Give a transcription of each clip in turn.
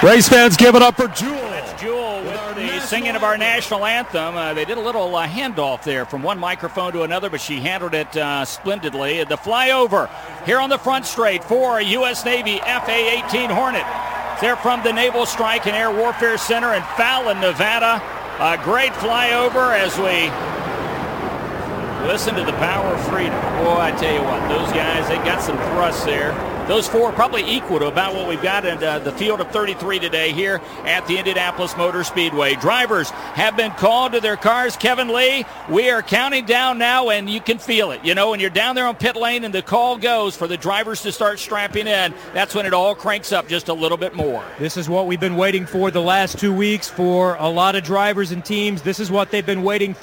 Race fans, give it up for Jewel. That's Jewel with the singing of our national anthem. They did a little handoff there from one microphone to another, but she handled it splendidly. The flyover here on the front straight for a U.S. Navy FA-18 Hornet. They're from the Naval Strike and Air Warfare Center in Fallon, Nevada. A great flyover as we listen to the power of freedom. Boy, I tell you what, those guys, they got some thrust there. Those four probably equal to about what we've got in the field of 33 today here at the Indianapolis Motor Speedway. Drivers have been called to their cars. Kevin Lee, we are counting down now, and you can feel it. You know, when you're down there on pit lane and the call goes for the drivers to start strapping in, that's when it all cranks up just a little bit more. This is what we've been waiting for the last 2 weeks for a lot of drivers and teams. This is what they've been waiting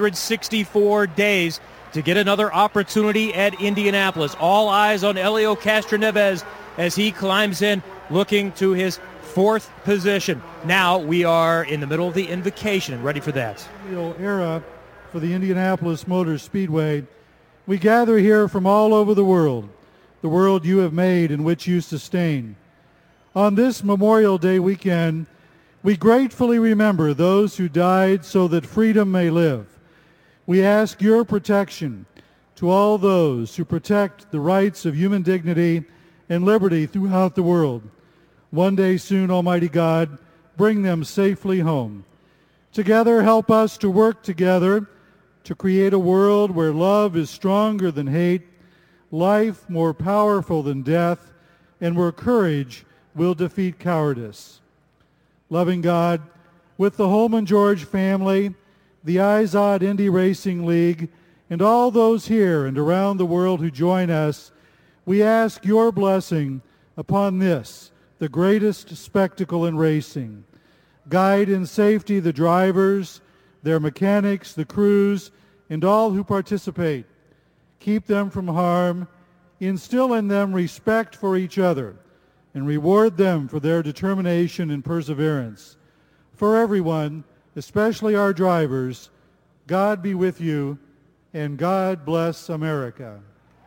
364 days to get another opportunity at Indianapolis. All eyes on Helio Castroneves as he climbs in, looking to his fourth position. Now we are in the middle of the invocation and ready for that. Era for the Indianapolis Motor Speedway. We gather here from all over the world you have made and which you sustain. On this Memorial Day weekend, we gratefully remember those who died so that freedom may live. We ask your protection to all those who protect the rights of human dignity and liberty throughout the world. One day soon, Almighty God, bring them safely home. Together, help us to work together to create a world where love is stronger than hate, life more powerful than death, and where courage will defeat cowardice. Loving God, with the Holman George family, the Izod Indy Racing League, and all those here and around the world who join us, we ask your blessing upon this, the greatest spectacle in racing. Guide in safety the drivers, their mechanics, the crews, and all who participate. Keep them from harm, instill in them respect for each other, and reward them for their determination and perseverance. For everyone, especially our drivers, God be with you, and God bless America.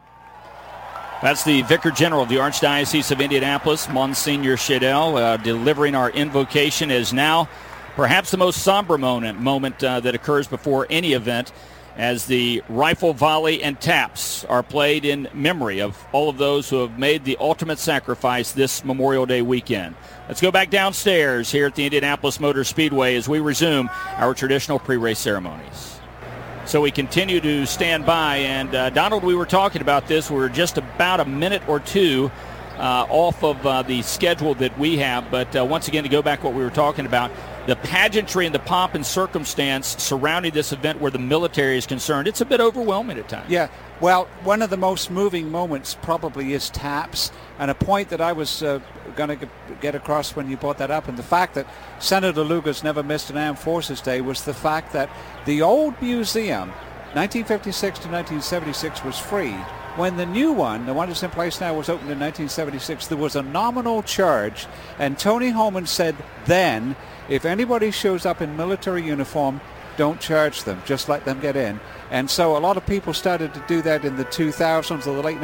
That's the Vicar General of the Archdiocese of Indianapolis, Monsignor Shadell, delivering our invocation as now perhaps the most somber moment that occurs before any event, as the rifle volley and taps are played in memory of all of those who have made the ultimate sacrifice this Memorial Day weekend. Let's go back downstairs here at the Indianapolis Motor Speedway as we resume our traditional pre-race ceremonies. So we continue to stand by, and Donald, we were talking about this. We're just about a minute or two off of the schedule that we have, but once again, to go back to what we were talking about, the pageantry and the pomp and circumstance surrounding this event where the military is concerned, it's a bit overwhelming at times. Yeah, well, one of the most moving moments probably is taps, and a point that I was going to get across when you brought that up, and the fact that Senator Lugar's never missed an Armed Forces Day, was the fact that the old museum, 1956 to 1976, was free. When the new one, the one that's in place now, was opened in 1976, there was a nominal charge, and Tony Holman said then, if anybody shows up in military uniform, don't charge them, just let them get in. And so a lot of people started to do that in the 2000s or the late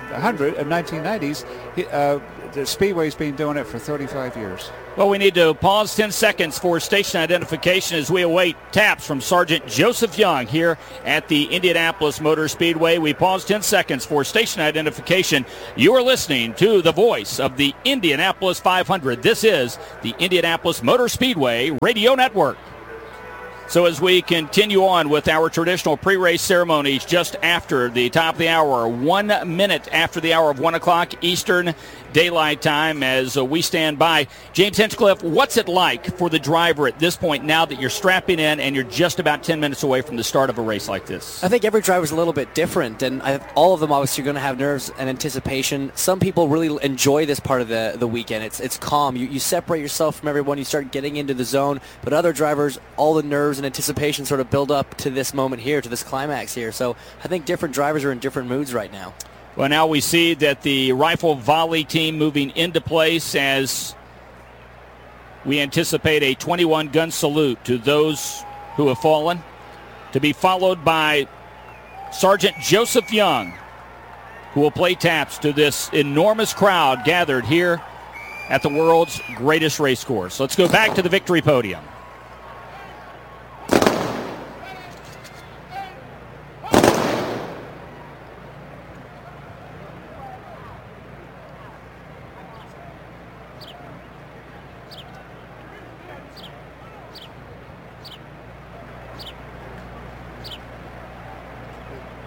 1990s. The Speedway's been doing it for 35 years. Well, we need to pause 10 seconds for station identification as we await taps from Sergeant Joseph Young here at the Indianapolis Motor Speedway. We pause 10 seconds for station identification. You are listening to the voice of the Indianapolis 500. This is the Indianapolis Motor Speedway Radio Network. So as we continue on with our traditional pre-race ceremonies just after the top of the hour, 1 minute after the hour of 1 o'clock Eastern Daylight Time, as we stand by. James Hinchcliffe, what's it like for the driver at this point now that you're strapping in and you're just about 10 minutes away from the start of a race like this? I think every driver's a little bit different, and all of them obviously are going to have nerves and anticipation. Some people really enjoy this part of the weekend. It's calm. You separate yourself from everyone. You start getting into the zone. But other drivers, all the nerves and anticipation sort of build up to this moment here, to this climax here. So I think different drivers are in different moods right now. Well, now we see that the rifle volley team moving into place as we anticipate a 21-gun salute to those who have fallen, to be followed by Sergeant Joseph Young, who will play taps to this enormous crowd gathered here at the world's greatest race course. Let's go back to the victory podium.